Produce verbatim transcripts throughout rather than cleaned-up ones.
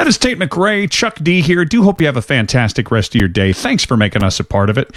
That is Tate McRae. Chuck D here. Do hope you have a fantastic rest of your day. Thanks for making us a part of it.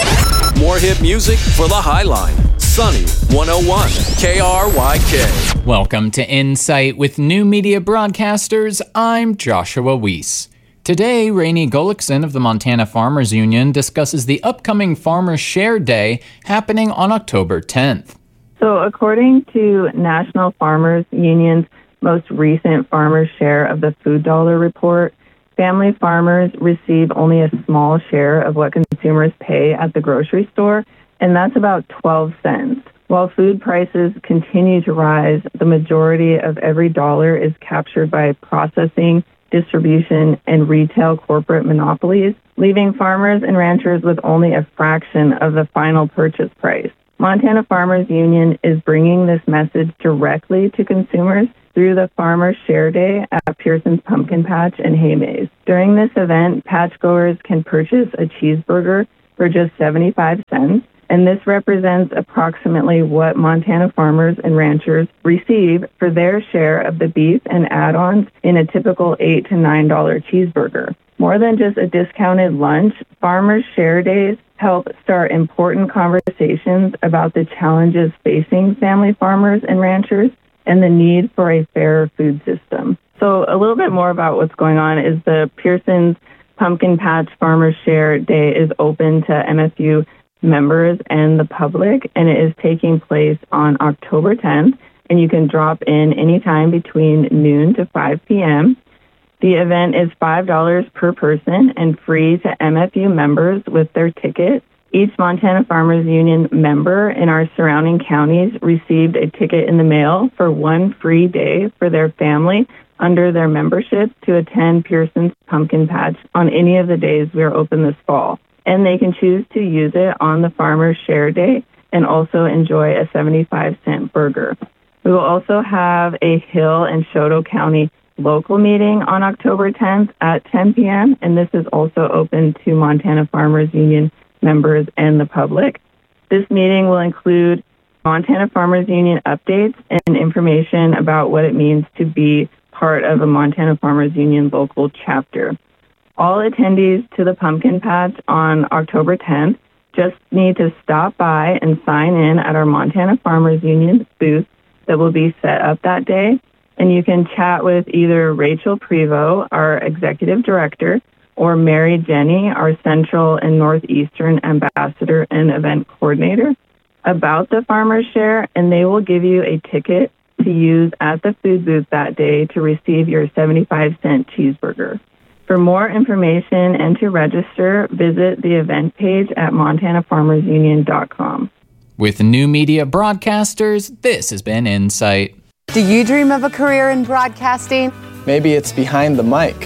More hit music for the Highline. Sunny one oh one K R Y K. Welcome to Insight with New Media Broadcasters. I'm Joshua Weiss. Today, Rainey Gullickson of the Montana Farmers Union discusses the upcoming Farmers Share Day happening on October tenth. So according to National Farmers Union's most recent Farmers Share of the Food Dollar report, family farmers receive only a small share of what consumers pay at the grocery store, and that's about twelve cents. While food prices continue to rise, the majority of every dollar is captured by processing, distribution, and retail corporate monopolies, leaving farmers and ranchers with only a fraction of the final purchase price. Montana Farmers Union is bringing this message directly to consumers through the Farmers Share Day at Pearson's Pumpkin Patch and Hay Maze. During this event, patchgoers can purchase a cheeseburger for just seventy-five cents, and this represents approximately what Montana farmers and ranchers receive for their share of the beef and add-ons in a typical eight to nine dollar cheeseburger. More than just a discounted lunch, Farmers Share Days help start important conversations about the challenges facing family farmers and ranchers and the need for a fairer food system. So a little bit more about what's going on is the Pearson's Pumpkin Patch Farmers Share Day is open to M F U members and the public, and it is taking place on October tenth, and you can drop in anytime between noon to five p.m. The event is five dollars per person and free to M F U members with their ticket. Each Montana Farmers Union member in our surrounding counties received a ticket in the mail for one free day for their family under their membership to attend Pearson's Pumpkin Patch on any of the days we are open this fall. And they can choose to use it on the Farmers Share Day and also enjoy a seventy-five cent burger. We will also have a Hill and Choteau County local meeting on October tenth at ten p.m., and this is also open to Montana Farmers Union members and the public. This meeting will include Montana Farmers Union updates and information about what it means to be part of a Montana Farmers Union local chapter. All attendees to the Pumpkin Patch on October tenth just need to stop by and sign in at our Montana Farmers Union booth that will be set up that day, and you can chat with either Rachel Prevost, our executive director, or Mary Jenny, our Central and Northeastern ambassador and event coordinator, about the Farmers Share, and they will give you a ticket to use at the food booth that day to receive your seventy-five cent cheeseburger. For more information and to register, visit the event page at montana farmers union dot com. With New Media Broadcasters, this has been Insight. Do you dream of a career in broadcasting? Maybe it's behind the mic.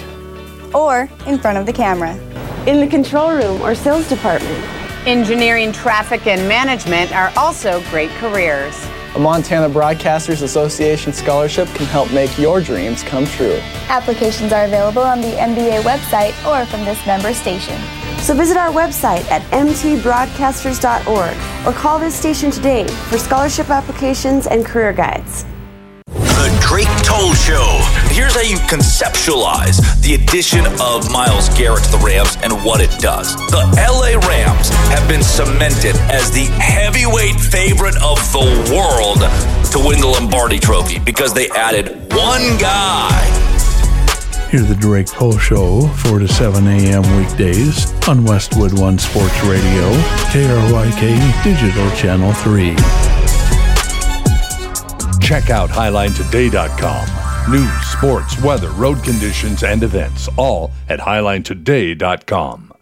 Or in front of the camera. In the control room or sales department. Engineering, traffic, and management are also great careers. A Montana Broadcasters Association scholarship can help make your dreams come true. Applications are available on the M B A website or from this member station. So visit our website at m t broadcasters dot org or call this station today for scholarship applications and career guides. The Drake Toll Show. Here's how you conceptualize the addition of Myles Garrett to the Rams and what it does. The L A Rams have been cemented as the heavyweight favorite of the world to win the Lombardi Trophy because they added one guy. Hear the Drake Toll Show, four to seven a.m. weekdays on Westwood One Sports Radio, K R Y K Digital Channel three. Check out highline today dot com. News, sports, weather, road conditions, and events, all at highline today dot com.